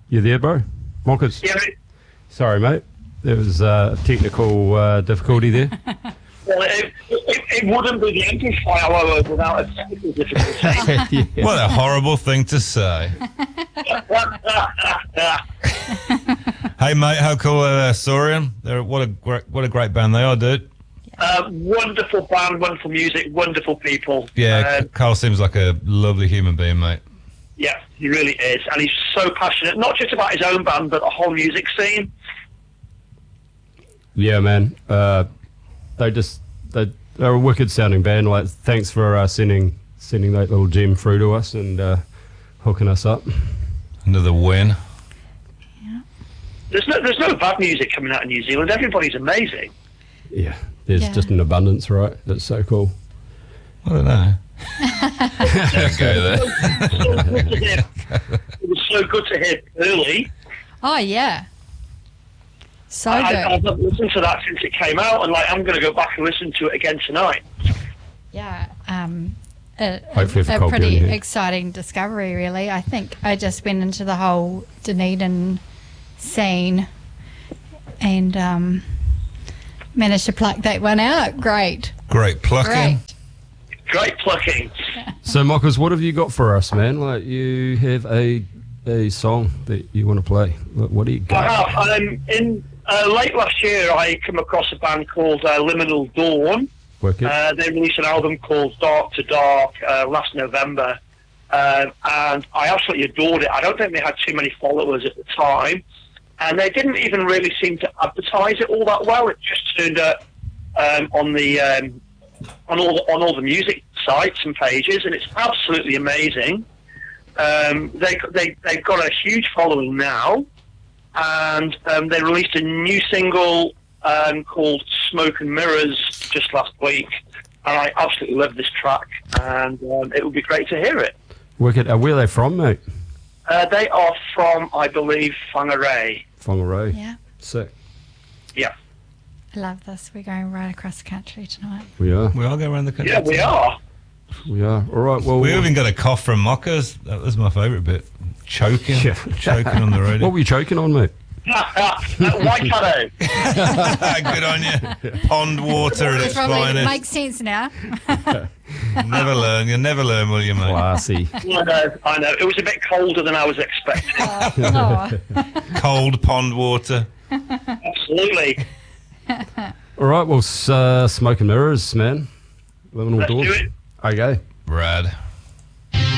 You there, bro? Mockers. Yeah, Sorry, mate. There was technical difficulty there. well, it wouldn't be the amplifier without a technical difficulty. Yeah. What a horrible thing to say. Hey, mate, how cool are Saurian? What a great band they are, dude. Wonderful band, wonderful music, wonderful people. Yeah, Carl seems like a lovely human being, mate. Yeah, he really is. And he's so passionate, not just about his own band, but the whole music scene. Yeah, man. They're a wicked sounding band. Like, thanks for sending that little gem through to us and hooking us up. Another win. There's no bad music coming out of New Zealand. Everybody's amazing. Yeah, there's just an abundance, right? That's so cool. I don't know. Don't go there. It was so good to hear Pearly. Oh, yeah. So good. I've not listened to that since it came out, and I'm going to go back and listen to it again tonight. Yeah. Hopefully for a Cold pretty Beer, yeah. exciting discovery, really. I think I just went into the whole Dunedin scene and managed to pluck that one out. Great. Great plucking. Great plucking. So, Mockers, what have you got for us, man? Like, you have a song that you want to play. What do you got? I have. In late last year, I came across a band called Liminal Dawn. Wicked. They released an album called Dark to Dark last November, and I absolutely adored it. I don't think they had too many followers at the time, and they didn't even really seem to advertise it all that well. It just turned up on all the music sites and pages, and it's absolutely amazing. They've got a huge following now, and they released a new single called Smoke and Mirrors just last week, and I absolutely love this track, and it would be great to hear it. Wicked. Where are they from, mate? They are from, I believe, Whangarei. Whangarei. Yeah. Sick. Yeah. I love this. We're going right across the country tonight. We are. We all go around the country. Yeah, we are. We are. All right. Well, We even got a cough from Mockers. That was my favourite bit. Choking. Yeah. Choking on the radio. what were you choking on, mate? Waikato. Good on you. Pond water at its Probably finest. makes sense now. Never learn. You'll never learn, will you, mate? Classy. I know. It was a bit colder than I was expecting. Oh. Cold pond water. Absolutely. All right. Well, Smoke and Mirrors, man. Liminal Let's Dawn. do it. Okay. Brad.